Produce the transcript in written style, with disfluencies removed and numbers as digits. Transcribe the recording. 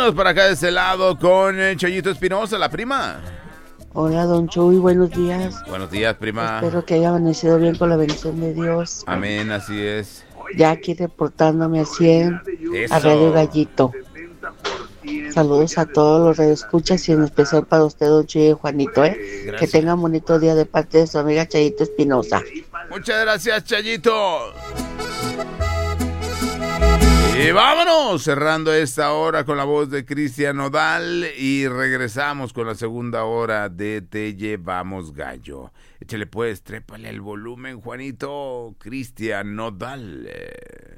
vámonos para acá de ese lado con Chayito Espinosa, la prima. Hola, don Chuy, buenos días. Buenos días, prima. Espero que haya amanecido bien con la bendición de Dios. Amén, así es. Ya aquí reportándome al 100 a Radio Gallito. Saludos a todos los radioescuchas y en especial para usted, don Chuy y Juanito, Gracias. Que tengan bonito día de parte de su amiga Chayito Espinosa. Muchas gracias, Chayito. Y vámonos, cerrando esta hora con la voz de Cristian Nodal y regresamos con la segunda hora de Te Llevamos Gallo. Échale pues, trépale el volumen, Juanito. Cristian Nodal.